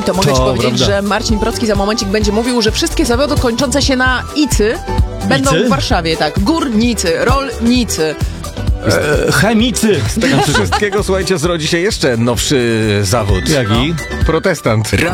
To mogę ci powiedzieć, prawda. że Marcin Procki za momencik będzie mówił, że wszystkie zawody kończące się na icy będą Icy? w Warszawie, tak. Górnicy, rolnicy. Chemicy! Z tego wszystkiego, słuchajcie, zrodzi się jeszcze nowszy zawód. Jaki? Protestant.